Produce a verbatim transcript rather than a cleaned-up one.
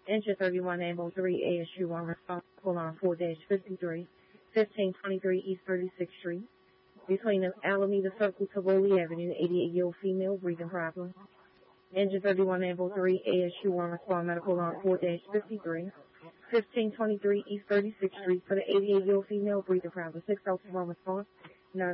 Engine thirty-one ambulance three A S U one response, pull on four fifty-three, fifteen twenty-three East thirty-sixth Street. Between the Alameda Circle to Rowley Avenue, eighty-eight-year-old female breathing problem. Engine thirty-one ambulance three A S U one respond medical on four fifty-three, fifteen twenty-three East thirty-sixth Street for the eighty-eight-year-old female breathing problem. six oh one response.